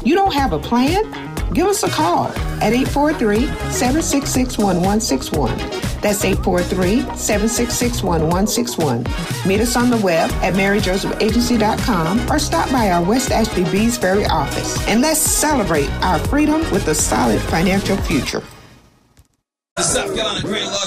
You don't have a plan? Give us a call at 843-766-1161. That's 843-766-1161. Meet us on the web at maryjosephagency.com or stop by our West Ashley Bees Ferry office. And let's celebrate our freedom with a solid financial future. The South Carolina Grand Lodge